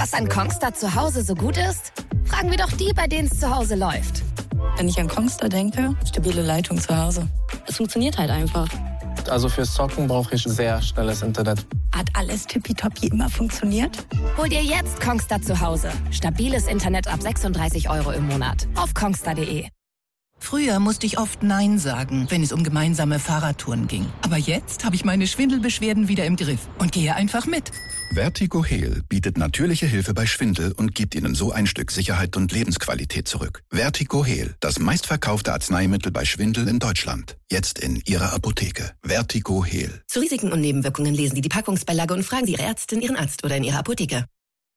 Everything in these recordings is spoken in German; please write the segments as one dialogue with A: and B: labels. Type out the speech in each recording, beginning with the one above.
A: Was an Kongstar zu Hause so gut ist? Fragen wir doch die, bei denen es zu Hause läuft.
B: Wenn ich an Kongstar denke, stabile Leitung zu Hause. Es funktioniert halt einfach.
C: Also fürs Zocken brauche ich sehr schnelles Internet.
B: Hat alles tippitoppi immer funktioniert?
A: Hol dir jetzt Kongstar zu Hause. Stabiles Internet ab 36 € im Monat. Auf kongstar.de.
D: Früher musste ich oft Nein sagen, wenn es um gemeinsame Fahrradtouren ging. Aber jetzt habe ich meine Schwindelbeschwerden wieder im Griff und gehe einfach mit.
E: Vertigo Heal bietet natürliche Hilfe bei Schwindel und gibt Ihnen so ein Stück Sicherheit und Lebensqualität zurück. Vertigo Heal, das meistverkaufte Arzneimittel bei Schwindel in Deutschland. Jetzt in Ihrer Apotheke. Vertigo Heal.
F: Zu Risiken und Nebenwirkungen lesen Sie die Packungsbeilage und fragen Sie Ihre Ärztin, Ihren Arzt oder in Ihrer Apotheke.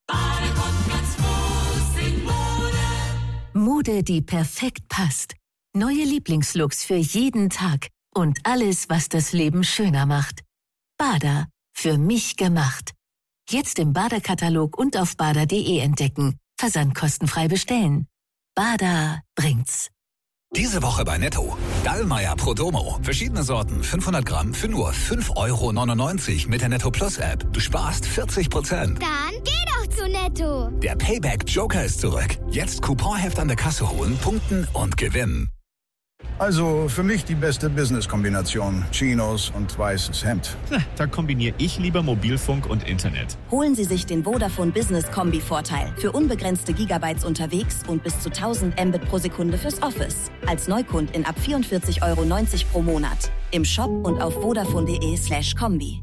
G: Mode, die perfekt passt. Neue Lieblingslooks für jeden Tag. Und alles, was das Leben schöner macht. Bada. Für mich gemacht. Jetzt im Bada-Katalog und auf bada.de entdecken. Versandkostenfrei bestellen. Bada bringt's.
H: Diese Woche bei Netto. Dallmayr Pro Domo. Verschiedene Sorten, 500 Gramm für nur 5,99 € mit der Netto Plus App. Du sparst 40%.
I: Dann geh doch zu Netto.
H: Der Payback Joker ist zurück. Jetzt Couponheft an der Kasse holen, punkten und gewinnen.
J: Also für mich die beste Business-Kombination. Chinos und weißes Hemd.
K: Da kombiniere ich lieber Mobilfunk und Internet.
L: Holen Sie sich den Vodafone Business Kombi-Vorteil. Für unbegrenzte Gigabytes unterwegs und bis zu 1000 Mbit pro Sekunde fürs Office. Als Neukundin ab 44,90 € pro Monat. Im Shop und auf vodafone.de/kombi.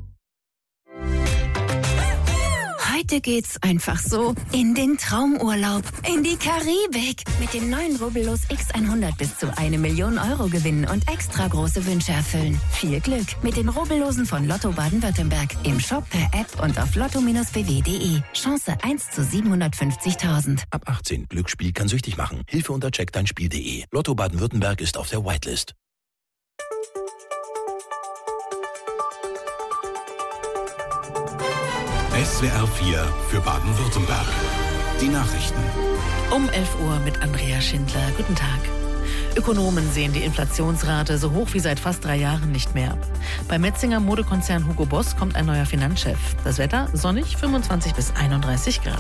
M: Heute geht's einfach so in den Traumurlaub, in die Karibik. Mit den neuen Rubbellos X100 bis zu 1 Million € gewinnen und extra große Wünsche erfüllen. Viel Glück mit den Rubbellosen von Lotto Baden-Württemberg. Im Shop, per App und auf lotto-bw.de. Chance 1 zu 750.000.
N: Ab 18. Glücksspiel kann süchtig machen. Hilfe unter checkdeinspiel.de. Lotto Baden-Württemberg ist auf der Whitelist.
O: SWR 4 für Baden-Württemberg. Die Nachrichten.
P: Um 11 Uhr mit Andrea Schindler. Guten Tag. Ökonomen sehen die Inflationsrate so hoch wie seit fast 3 Jahren nicht mehr. Beim Metzinger Modekonzern Hugo Boss kommt ein neuer Finanzchef. Das Wetter sonnig, 25 bis 31 Grad.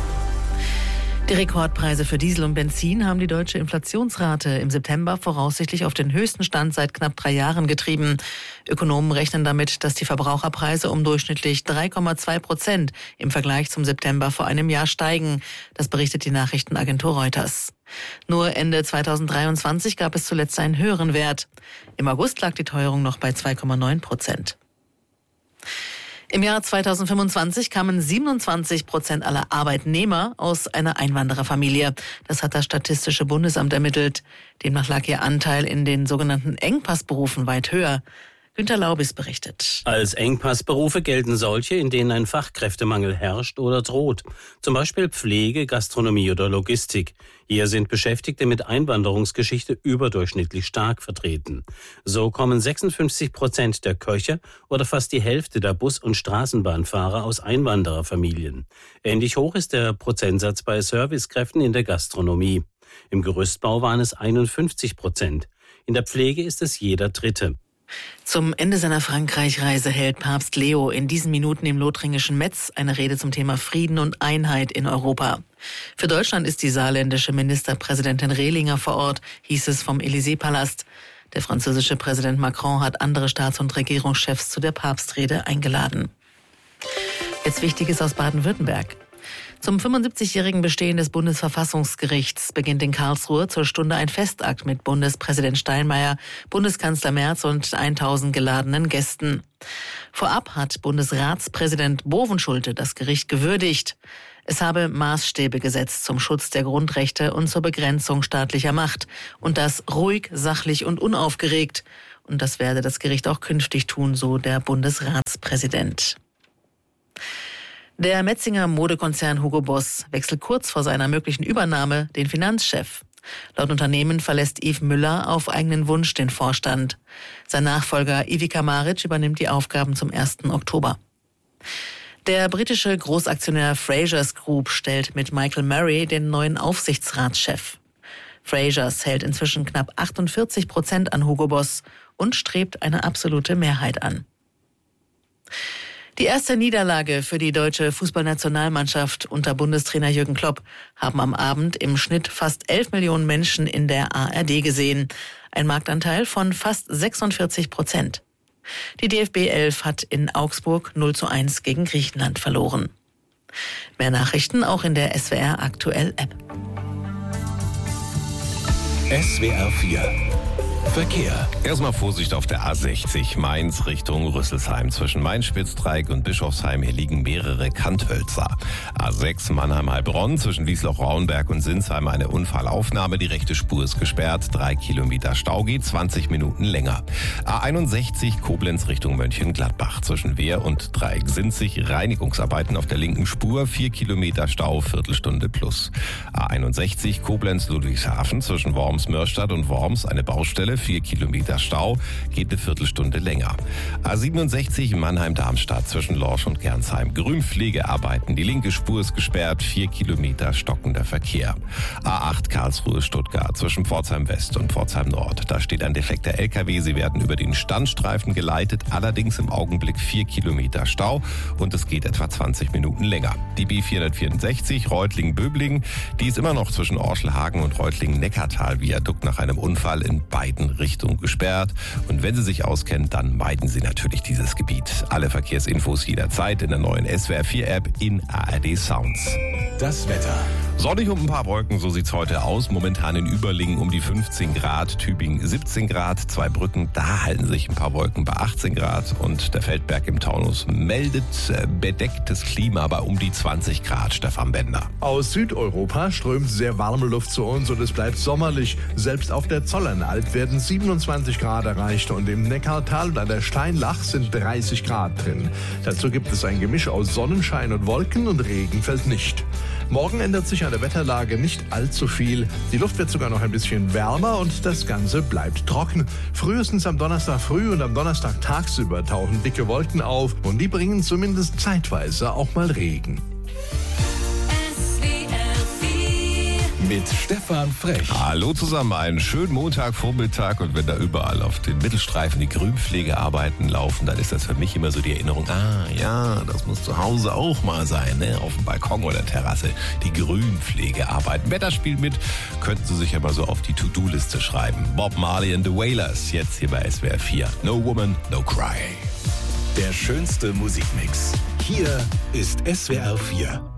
P: Die Rekordpreise für Diesel und Benzin haben die deutsche Inflationsrate im September voraussichtlich auf den höchsten Stand seit knapp 3 Jahren getrieben. Ökonomen rechnen damit, dass die Verbraucherpreise um durchschnittlich 3,2% im Vergleich zum September vor einem Jahr steigen. Das berichtet die Nachrichtenagentur Reuters. Nur Ende 2023 gab es zuletzt einen höheren Wert. Im August lag die Teuerung noch bei 2,9%. Im Jahr 2025 kamen 27% aller Arbeitnehmer aus einer Einwandererfamilie. Das hat das Statistische Bundesamt ermittelt. Demnach lag ihr Anteil in den sogenannten Engpassberufen weit höher. Günter Laubis berichtet.
Q: Als Engpassberufe gelten solche, in denen ein Fachkräftemangel herrscht oder droht. Zum Beispiel Pflege, Gastronomie oder Logistik. Hier sind Beschäftigte mit Einwanderungsgeschichte überdurchschnittlich stark vertreten. So kommen 56% der Köche oder fast die Hälfte der Bus- und Straßenbahnfahrer aus Einwandererfamilien. Ähnlich hoch ist der Prozentsatz bei Servicekräften in der Gastronomie. Im Gerüstbau waren es 51%. In der Pflege ist es jeder Dritte.
P: Zum Ende seiner Frankreich-Reise hält Papst Leo in diesen Minuten im lothringischen Metz eine Rede zum Thema Frieden und Einheit in Europa. Für Deutschland ist die saarländische Ministerpräsidentin Rehlinger vor Ort, hieß es vom Élysée-Palast. Der französische Präsident Macron hat andere Staats- und Regierungschefs zu der Papstrede eingeladen. Jetzt Wichtiges aus Baden-Württemberg. Zum 75-jährigen Bestehen des Bundesverfassungsgerichts beginnt in Karlsruhe zur Stunde ein Festakt mit Bundespräsident Steinmeier, Bundeskanzler Merz und 1000 geladenen Gästen. Vorab hat Bundesratspräsident Bovenschulte das Gericht gewürdigt. Es habe Maßstäbe gesetzt zum Schutz der Grundrechte und zur Begrenzung staatlicher Macht. Und das ruhig, sachlich und unaufgeregt. Und das werde das Gericht auch künftig tun, so der Bundesratspräsident. Der Metzinger Modekonzern Hugo Boss wechselt kurz vor seiner möglichen Übernahme den Finanzchef. Laut Unternehmen verlässt Yves Müller auf eigenen Wunsch den Vorstand. Sein Nachfolger Ivica Maric übernimmt die Aufgaben zum 1. Oktober. Der britische Großaktionär Frasers Group stellt mit Michael Murray den neuen Aufsichtsratschef. Frasers hält inzwischen knapp 48% an Hugo Boss und strebt eine absolute Mehrheit an. Die erste Niederlage für die deutsche Fußballnationalmannschaft unter Bundestrainer Jürgen Klopp haben am Abend im Schnitt fast 11 Millionen Menschen in der ARD gesehen. Ein Marktanteil von fast 46%. Die DFB 11 hat in Augsburg 0:1 gegen Griechenland verloren. Mehr Nachrichten auch in der SWR Aktuell App.
O: SWR 4 Verkehr. Erstmal Vorsicht auf der A60 Mainz Richtung Rüsselsheim. Zwischen Main-Spitz-Dreieck und Bischofsheim, hier liegen mehrere Kanthölzer. A6 Mannheim-Heilbronn zwischen Wiesloch-Rauenberg und Sinsheim eine Unfallaufnahme. Die rechte Spur ist gesperrt. 3 Kilometer Stau, geht 20 Minuten länger. A61 Koblenz Richtung Mönchengladbach. Zwischen Wehr und Dreieck Sinzig Reinigungsarbeiten auf der linken Spur. 4 Kilometer Stau, Viertelstunde plus. A61 Koblenz-Ludwigshafen zwischen Worms-Mörstadt und Worms eine Baustelle. 4 Kilometer Stau, geht eine Viertelstunde länger. A67 Mannheim-Darmstadt zwischen Lorsch und Gernsheim. Grünpflegearbeiten. Die linke Spur ist gesperrt. 4 Kilometer stockender Verkehr. A8 Karlsruhe-Stuttgart zwischen Pforzheim West und Pforzheim Nord. Da steht ein defekter LKW. Sie werden über den Standstreifen geleitet. Allerdings im Augenblick 4 Kilometer Stau und es geht etwa 20 Minuten länger. Die B464 Reutlingen-Böblingen, die ist immer noch zwischen Orschelhagen und Reutlingen-Neckartal-Viadukt nach einem Unfall in beiden Richtungen gesperrt. Und wenn Sie sich auskennen, dann meiden Sie natürlich dieses Gebiet. Alle Verkehrsinfos jederzeit in der neuen SWR 4 App in ARD Sounds. Das Wetter.
N: Sonnig und ein paar Wolken, so sieht's heute aus. Momentan in Überlingen um die 15 Grad, Tübingen 17 Grad, Zweibrücken, da halten sich ein paar Wolken bei 18 Grad und der Feldberg im Taunus meldet bedecktes Klima bei um die 20 Grad. Stefan Bender.
R: Aus Südeuropa strömt sehr warme Luft zu uns und es bleibt sommerlich. Selbst auf der Zollernalb werden 27 Grad erreicht und im Neckartal und an der Steinlach sind 30 Grad drin. Dazu gibt es ein Gemisch aus Sonnenschein und Wolken und Regen fällt nicht. Morgen ändert sich an der Wetterlage nicht allzu viel. Die Luft wird sogar noch ein bisschen wärmer und das Ganze bleibt trocken. Frühestens am Donnerstag früh und am Donnerstag tagsüber tauchen dicke Wolken auf und die bringen zumindest zeitweise auch mal Regen.
O: Mit Stefan Frech.
N: Hallo zusammen, einen schönen Montagvormittag und wenn da überall auf den Mittelstreifen die Grünpflegearbeiten laufen, dann ist das für mich immer so die Erinnerung, das muss zu Hause auch mal sein, ne? Auf dem Balkon oder Terrasse, die Grünpflegearbeiten. Wetter spielt mit, könnten Sie sich ja mal so auf die To-Do-Liste schreiben. Bob Marley and the Wailers, jetzt hier bei SWR 4. No Woman, No Cry.
O: Der schönste Musikmix. Hier ist SWR 4.